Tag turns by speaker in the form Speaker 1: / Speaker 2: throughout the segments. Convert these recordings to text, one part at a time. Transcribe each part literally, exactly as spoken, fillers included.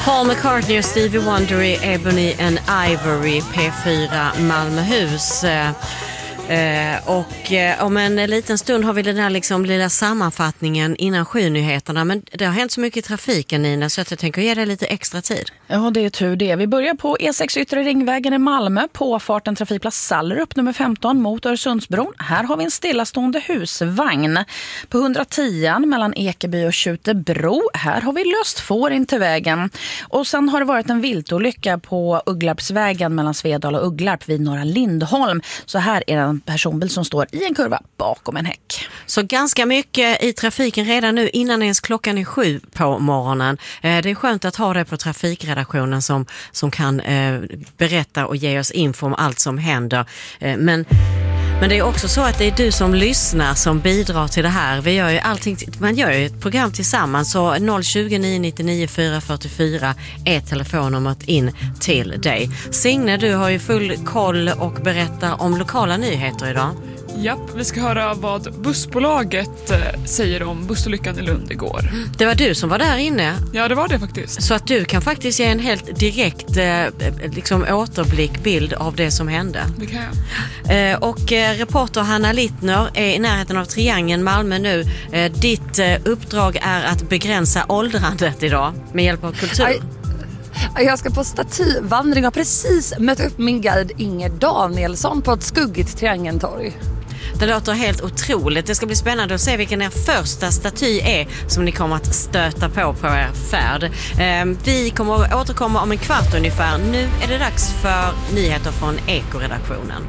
Speaker 1: Paul McCartney och Stevie Wonder i Ebony and Ivory, P fyra Malmöhus. Eh, och eh, om en liten stund har vi den här liksom lilla sammanfattningen innan sjunyheterna. Men det har hänt så mycket i trafiken, Nina, så att jag tänker ge dig lite extra tid.
Speaker 2: Ja, det är tur det. Vi börjar på E sex Yttre Ringvägen i Malmö, påfarten trafikplats Sallerup nummer femton mot Öresundsbron. Här har vi en stillastående husvagn. På hundratio mellan Ekeby och Tjutebro. Här har vi löst får in till vägen. Och sen har det varit en viltolycka på Ugglarpsvägen mellan Svedal och Ugglarp vid Norra Lindholm. Så här är en personbil som står i en kurva bakom en häck.
Speaker 1: Så ganska mycket i trafiken redan nu innan ens klockan är sju på morgonen. Det är skönt att ha det på trafikredaktionen som, som kan eh, berätta och ge oss info om allt som händer. Eh, men Men det är också så att det är du som lyssnar som bidrar till det här. Vi gör ju allting, man gör ju ett program tillsammans, så noll tjugo, nio nio nio, fyra fyra fyra är telefonnumret in till dig. Signe, du har ju full koll och berättar om lokala nyheter idag.
Speaker 3: Japp, vi ska höra vad bussbolaget säger om bussolyckan i Lund igår.
Speaker 1: Det var du som var där inne.
Speaker 3: Ja, det var det faktiskt.
Speaker 1: Så att du kan faktiskt ge en helt direkt eh, liksom återblick, bild av det som hände.
Speaker 3: Det kan jag.
Speaker 1: Eh, och eh, reporter Hanna Littner är i närheten av Triangeln Malmö nu. Eh, ditt eh, uppdrag är att begränsa åldrandet idag med hjälp av kultur.
Speaker 4: Aj. Jag ska på statyvandring och har precis mött upp min guide Inger Danielsson på ett skuggigt Triangeltorg.
Speaker 1: Det låter helt otroligt. Det ska bli spännande att se vilken er första staty är som ni kommer att stöta på på er färd. Vi kommer att återkomma om en kvart ungefär. Nu är det dags för nyheter från Ekoredaktionen.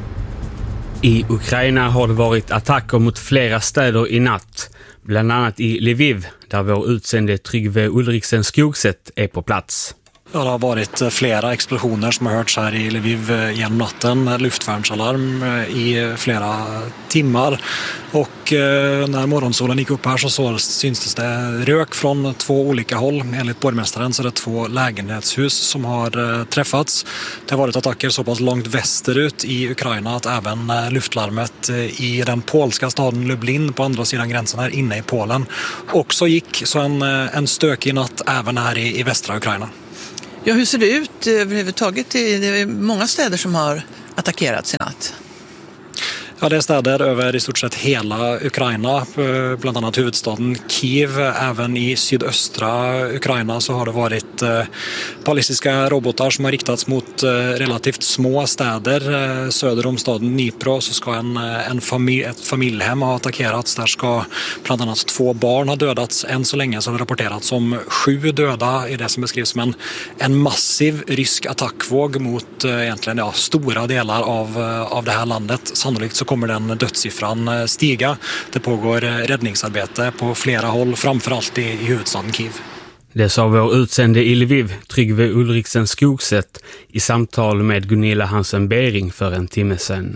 Speaker 5: I Ukraina har det varit attacker mot flera städer i natt. Bland annat i Lviv, där vår utsände Tryggve Ulriksen Skogset är på plats.
Speaker 6: Ja, det har varit flera explosioner som har hörts här i Lviv genom natten. Luftvärnsalarm i flera timmar. Och när morgonsolen gick upp här så, så syntes det rök från två olika håll. Enligt borgmästaren så är det två lägenhetshus som har träffats. Det har varit attacker så pass långt västerut i Ukraina att även luftlarmet i den polska staden Lublin på andra sidan gränsen här inne i Polen också gick. Så en, en stökig natt även här i, i västra Ukraina.
Speaker 7: Ja, hur ser det ut överhuvudtaget? Det är många städer som har attackerats i natt.
Speaker 6: Ja, det är städer över i stort sett hela Ukraina, bland annat huvudstaden Kiev. Även i sydöstra Ukraina så har det varit eh, ballistiska robotar som har riktats mot eh, relativt små städer. Eh, söder om staden Dnipro så ska en, en familj, ett familjehem ha attackerats. Där ska bland annat två barn ha dödats. Än så länge så har det rapporterats om sju döda i det som beskrivs som en, en massiv rysk attackvåg mot eh, egentligen ja, stora delar av, av det här landet. Sannolikt så kommer den dödssiffran stiga. Det pågår räddningsarbete på flera håll, framförallt i, i huvudstaden Kiev.
Speaker 5: Det sa vår utsände i Lviv, Tryggve Ulriksen Skogset, i samtal med Gunilla Hansen Bering för en timme sedan.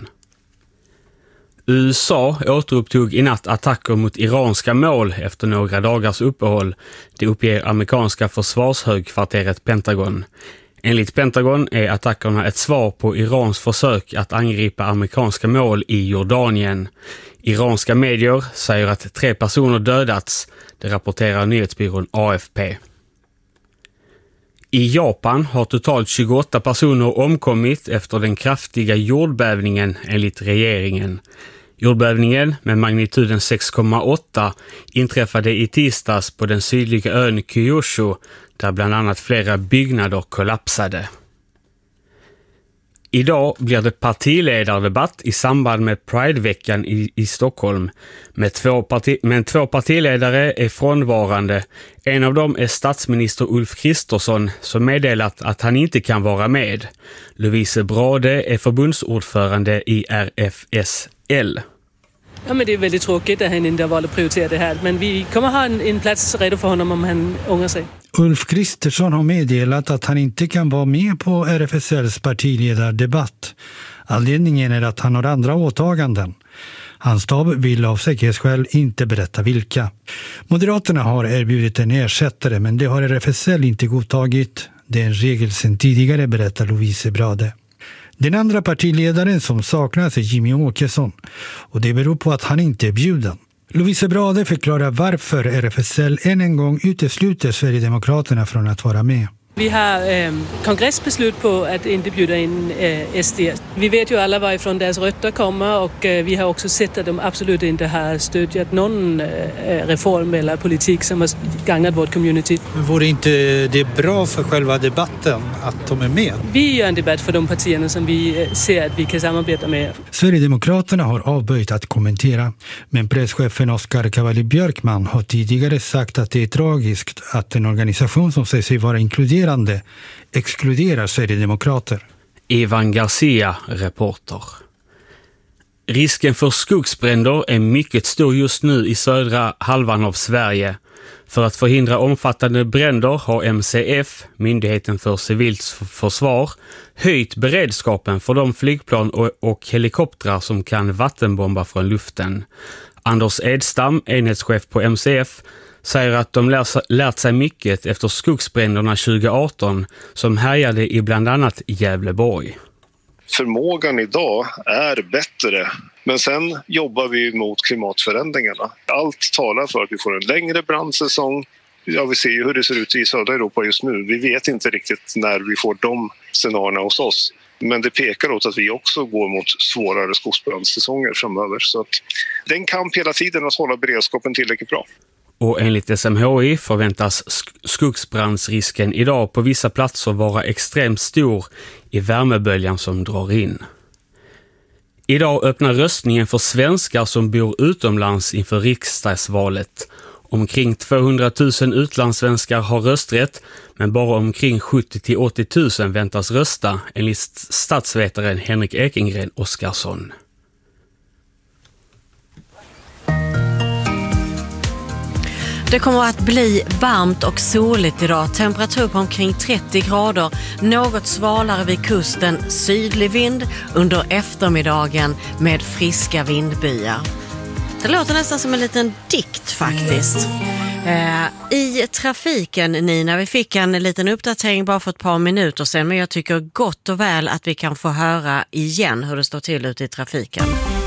Speaker 5: U S A återupptog i natt attacker mot iranska mål efter några dagars uppehåll. Det uppger amerikanska försvarshögkvarteret Pentagon. Enligt Pentagon är attackerna ett svar på Irans försök att angripa amerikanska mål i Jordanien. Iranska medier säger att tre personer dödats, det rapporterar nyhetsbyrån A F P. I Japan har totalt tjugoåtta personer omkommit efter den kraftiga jordbävningen enligt regeringen. Jordbävningen med magnituden sex komma åtta inträffade i tisdags på den sydliga ön Kyushu, där bland annat flera byggnader kollapsade. Idag blir det partiledardebatt i samband med Pride-veckan i, i Stockholm. Med två, parti, men två partiledare är frånvarande. En av dem är statsminister Ulf Kristersson som meddelat att han inte kan vara med. Lovise Brade är förbundsordförande i R F S L.
Speaker 8: Ja, men det är väldigt tråkigt att han inte har valt att prioritera det här. Men vi kommer ha en, en plats redo för honom om han ångrar sig.
Speaker 9: Ulf Kristersson har meddelat att han inte kan vara med på R F S L:s partiledardebatt. Anledningen är att han har andra åtaganden. Hans stab vill av säkerhetsskäl inte berätta vilka. Moderaterna har erbjudit en ersättare, men det har R F S L inte godtagit. Det är en regel sedan tidigare, berättar Lovise Brade. Den andra partiledaren som saknas är Jimmy Åkesson, och det beror på att han inte är bjuden. Lovise Brade förklarar varför R F S L än en gång utesluter Sverigedemokraterna från att vara med.
Speaker 8: Vi har eh, kongressbeslut på att inte bjuda in eh, S D. Vi vet ju alla varifrån deras rötter kommer och eh, vi har också sett att de absolut inte har stödjat någon eh, reform eller politik som har gagnat vårt community.
Speaker 9: Vore inte det bra för själva debatten att de är med?
Speaker 8: Vi gör en debatt för de partierna som vi eh, ser att vi kan samarbeta med.
Speaker 9: Sverigedemokraterna har avböjt att kommentera, men presschefen Oskar Cavalli-Björkman har tidigare sagt att det är tragiskt att en organisation som säger sig vara inkluderande exkluderar Sverigedemokrater.
Speaker 5: Ivan Garcia, reporter. Risken för skogsbränder är mycket stor just nu i södra halvan av Sverige. För att förhindra omfattande bränder har M C F, Myndigheten för civilt försvar, höjt beredskapen för de flygplan och, och helikoptrar som kan vattenbomba från luften. Anders Edstam, enhetschef på M C F, säger att de lär, lärt sig mycket efter skogsbränderna tjugo arton som härjade i bland annat Gävleborg.
Speaker 10: Förmågan idag är bättre, men sen jobbar vi mot klimatförändringarna. Allt talar för att vi får en längre brandsäsong. Ja, vi ser ju hur det ser ut i södra Europa just nu. Vi vet inte riktigt när vi får de scenarierna hos oss. Men det pekar åt att vi också går mot svårare skogsbrandsäsonger framöver. Så att det är en kamp hela tiden att hålla beredskapen tillräckligt bra.
Speaker 5: Och enligt S M H I förväntas skogsbrandsrisken idag på vissa platser vara extremt stor i värmeböljan som drar in. Idag öppnar röstningen för svenskar som bor utomlands inför riksdagsvalet. Omkring tvåhundratusen utlandssvenskar har rösträtt, men bara omkring sjuttio till åttio tusen väntas rösta, enligt statsvetaren Henrik Ekengren Oskarsson.
Speaker 1: Det kommer att bli varmt och soligt idag. Temperatur på omkring trettio grader. Något svalare vid kusten. Sydlig vind under eftermiddagen med friska vindbyar. Det låter nästan som en liten dikt faktiskt. Eh, I trafiken, Nina, vi fick en liten uppdatering bara för ett par minuter sedan. Men jag tycker gott och väl att vi kan få höra igen hur det står till ute i trafiken.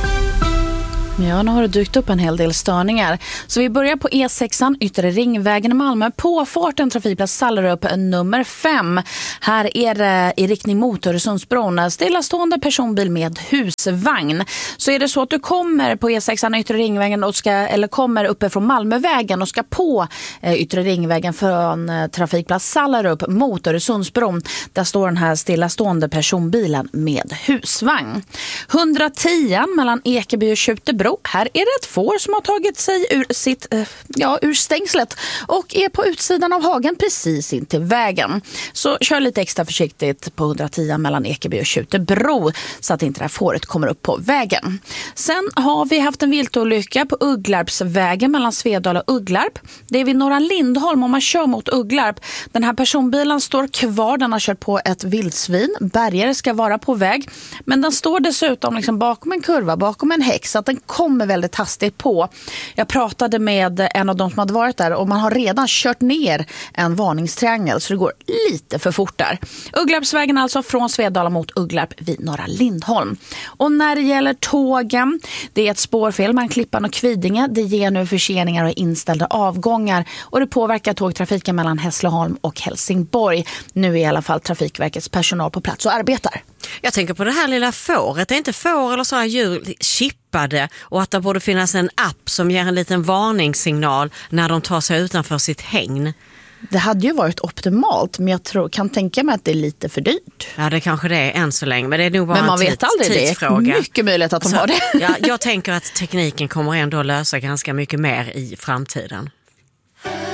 Speaker 2: Ja, nu har det dykt upp en hel del störningar. Så vi börjar på E sexan, Yttre Ringvägen i Malmö, påfarten trafikplats Sallerup nummer fem. Här är det i riktning mot Öresundsbron, stillastående personbil med husvagn. Så är det så att du kommer på E sexan, Yttre Ringvägen och ska, eller kommer uppe från Malmövägen och ska på eh, Yttre Ringvägen från eh, trafikplats Sallerup mot Öresundsbron. Där står den här stillastående personbilen med husvagn. hundratio mellan Ekeby och Tjutebro. Här är det ett får som har tagit sig ur, sitt, ja, ur stängslet och är på utsidan av hagen precis in till vägen. Så kör lite extra försiktigt på hundratio mellan Ekeby och Tjutebro så att inte det här fåret kommer upp på vägen. Sen har vi haft en viltolycka på Ugglarpsvägen mellan Svedala och Ugglarp. Det är vid Norra Lindholm om man kör mot Ugglarp. Den här personbilen står kvar, den har kört på ett vildsvin. Bärgare ska vara på väg, men den står dessutom liksom bakom en kurva, bakom en häck så att den kommer väldigt hastigt på. Jag pratade med en av de som hade varit där och man har redan kört ner en varningstriangel så det går lite för fort där. Ugglarpsvägen alltså från Svedala mot Ugglarp vid Norra Lindholm. Och när det gäller tågen, det är ett spårfel mellan Klippan och Kvidinge. Det ger nu förseningar och inställda avgångar och det påverkar tågtrafiken mellan Hässleholm och Helsingborg. Nu är i alla fall Trafikverkets personal på plats och arbetar.
Speaker 1: Jag tänker på det här lilla fåret. Det är inte får eller sådana djur chippade och att det borde finnas en app som ger en liten varningssignal när de tar sig utanför sitt hägn.
Speaker 2: Det hade ju varit optimalt, men jag tror, kan tänka mig att det är lite för dyrt.
Speaker 1: Ja, det kanske det är än så länge, men det är nog bara
Speaker 2: men man
Speaker 1: en
Speaker 2: vet aldrig
Speaker 1: tidsfråga.
Speaker 2: Det är mycket möjligt att de
Speaker 1: alltså,
Speaker 2: har det.
Speaker 1: Ja, jag tänker att tekniken kommer ändå lösa ganska mycket mer i framtiden.